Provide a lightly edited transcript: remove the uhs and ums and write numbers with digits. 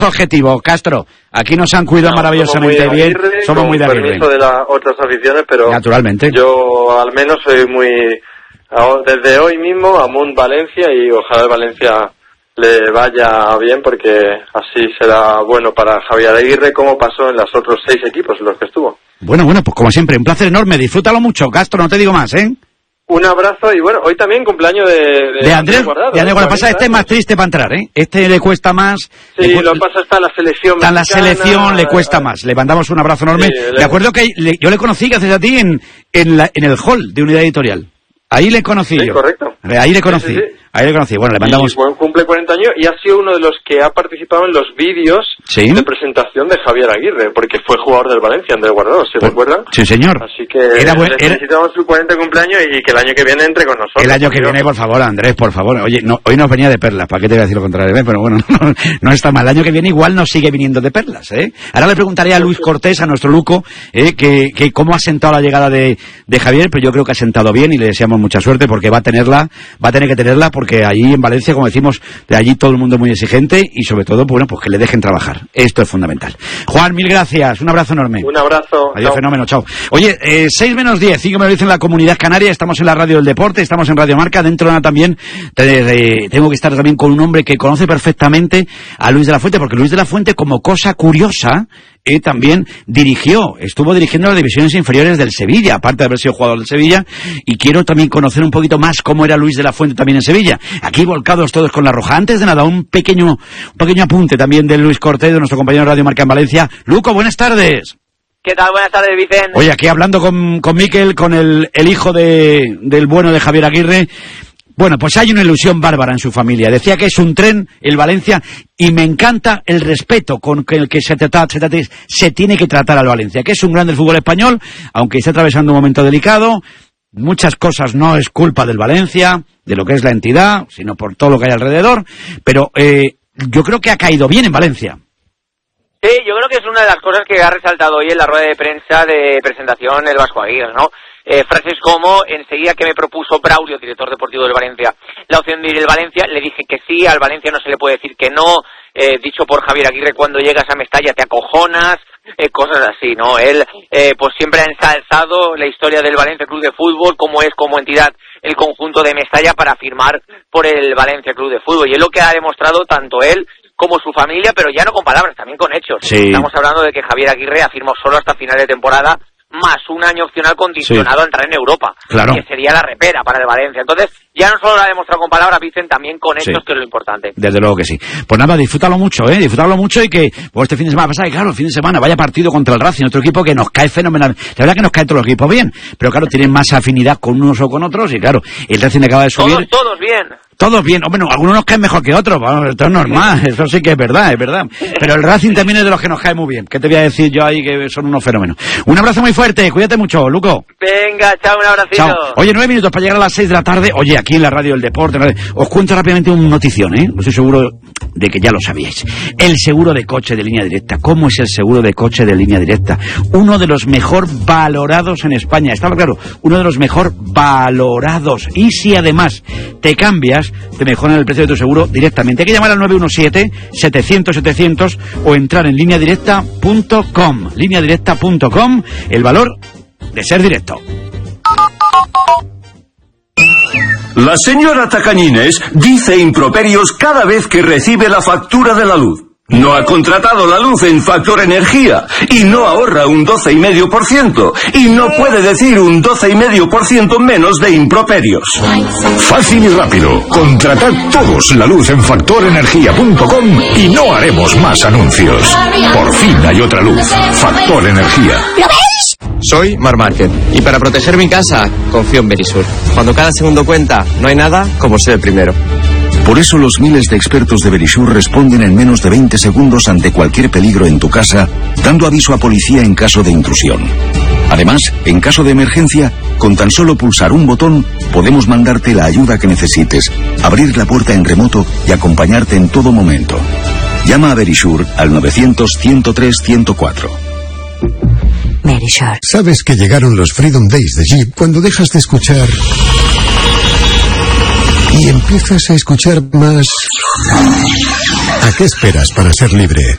objetivo, Castro. Aquí nos han cuidado maravillosamente bien. Somos muy de Aguirre. Permiso de las otras aficiones, pero naturalmente. Yo al menos soy muy... Desde hoy mismo, Amunt Valencia, y ojalá el Valencia le vaya bien, porque así será bueno para Javier Aguirre, como pasó en los otros 6 equipos en los que estuvo. Bueno, pues como siempre, un placer enorme. Disfrútalo mucho, Castro, no te digo más, ¿eh? Un abrazo, y bueno, hoy también cumpleaños de Andrés Guardado. De Andrés Guardado. Pasa, este es más triste para entrar, ¿eh? Este le cuesta más. Sí, lo pasa hasta la selección mexicana. La selección le cuesta más. Le mandamos un abrazo enorme. Sí, me acuerdo que yo le conocí, gracias a ti, en el hall de Unidad Editorial. Ahí le conocí yo. Correcto. Ahí le conocí. Sí. Ahí le conocí. Bueno, le mandamos... Cumple 40 años y ha sido uno de los que ha participado en los vídeos de presentación de Javier Aguirre, porque fue jugador del Valencia, Andrés Guardado, ¿se recuerdan? Sí, señor. Así que felicitamos su 40 cumpleaños y que el año que viene entre con nosotros. El año que viene, por favor, Andrés, por favor. Oye, hoy nos venía de perlas, ¿para qué te voy a decir lo contrario? Pero bueno, no está mal. El año que viene igual nos sigue viniendo de perlas, ¿eh? Ahora le preguntaré a Luis Cortés, a nuestro Luco, que cómo ha sentado la llegada de Javier, pero yo creo que ha sentado bien y le deseamos mucha suerte, porque va a tener que tenerla, porque allí en Valencia, como decimos, de allí todo el mundo es muy exigente y sobre todo, bueno, pues que le dejen trabajar. Esto es fundamental. Juan, mil gracias. Un abrazo enorme. Un abrazo. Adiós, fenómeno. Chao. Oye, 6 menos 10, 5 menos 10 en la Comunidad Canaria. Estamos en la radio del deporte, estamos en Radio Marca. Dentro de nada también tengo que estar también con un hombre que conoce perfectamente a Luis de la Fuente, porque Luis de la Fuente, como cosa curiosa, también estuvo dirigiendo las divisiones inferiores del Sevilla, aparte de haber sido jugador del Sevilla, y quiero también conocer un poquito más cómo era Luis de la Fuente también en Sevilla. Aquí volcados todos con la roja. Antes de nada, un pequeño apunte también de Luis Cortés, de nuestro compañero de Radio Marca en Valencia. Luco, buenas tardes. ¿Qué tal? Buenas tardes, Vicente. Oye, aquí hablando con Miquel, con el hijo del bueno de Javier Aguirre. Bueno, pues hay una ilusión bárbara en su familia. Decía que es un tren, el Valencia, y me encanta el respeto con el que se tiene que tratar al Valencia, que es un grande del fútbol español, aunque esté atravesando un momento delicado. Muchas cosas no es culpa del Valencia, de lo que es la entidad, sino por todo lo que hay alrededor, pero yo creo que ha caído bien en Valencia. Sí, yo creo que es una de las cosas que ha resaltado hoy en la rueda de prensa de presentación el Vasco Aguirre, ¿no? Frases como, enseguida que me propuso Braulio, director deportivo del Valencia, la opción de ir al Valencia, le dije que sí, al Valencia no se le puede decir que no, dicho por Javier Aguirre, cuando llegas a Mestalla te acojonas, cosas así, ¿no? Él pues siempre ha ensalzado la historia del Valencia Club de Fútbol, cómo es como entidad el conjunto de Mestalla para firmar por el Valencia Club de Fútbol, y es lo que ha demostrado tanto él como su familia, pero ya no con palabras, también con hechos. Sí. Estamos hablando de que Javier Aguirre afirmó solo hasta final de temporada, más un año opcional condicionado a entrar en Europa, claro, que sería la repera para el Valencia. Entonces, ya no solo lo ha demostrado con palabras, Vicen, también con hechos, que es lo importante. Desde luego que sí. Pues nada, disfrútalo mucho, y que pues este fin de semana pasado, claro, el fin de semana vaya partido contra el Racing, otro equipo que nos cae fenomenal. La verdad que nos cae todos los equipos bien, pero claro, tienen más afinidad con unos o con otros, y claro, el Racing acaba de subir. Todos bien. Todos bien, bueno, algunos nos caen mejor que otros, bueno, esto es normal, eso sí que es verdad. Pero el Racing también es de los que nos cae muy bien. ¿Qué te voy a decir yo ahí que son unos fenómenos? Un abrazo muy fuerte, cuídate mucho, Luco. Venga, chao, un abracito. Chao. Oye, 9 minutos para llegar a las 6 de la tarde. Oye, aquí en la radio del deporte, os cuento rápidamente un notición, no estoy seguro de que ya lo sabíais. El seguro de coche de Línea Directa. ¿Cómo es el seguro de coche de Línea Directa? Uno de los mejor valorados en España. Está claro, uno de los mejor valorados. Y si además te cambias, te mejoran el precio de tu seguro directamente. Hay que llamar al 917-700-700 o entrar en lineadirecta.com. Lineadirecta.com, el valor de ser directo. La señora Tacañines dice improperios cada vez que recibe la factura de la luz. No ha contratado la luz en Factor Energía y no ahorra un 12,5% y no puede decir un 12,5% menos de improperios. Fácil y rápido. Contratad todos la luz en factorenergia.com y no haremos más anuncios. Por fin hay otra luz. Factor Energía. ¿Lo veis? Soy Mar Márquez y para proteger mi casa confío en Verisur. Cuando cada segundo cuenta, no hay nada como ser el primero. Por eso los miles de expertos de Verisur responden en menos de 20 segundos ante cualquier peligro en tu casa, dando aviso a policía en caso de intrusión. Además, en caso de emergencia, con tan solo pulsar un botón, podemos mandarte la ayuda que necesites, abrir la puerta en remoto y acompañarte en todo momento. Llama a Verisur al 900-103-104. Verisur. ¿Sabes que llegaron los Freedom Days de Jeep cuando dejas de escuchar y empiezas a escuchar más? ¿A qué esperas para ser libre?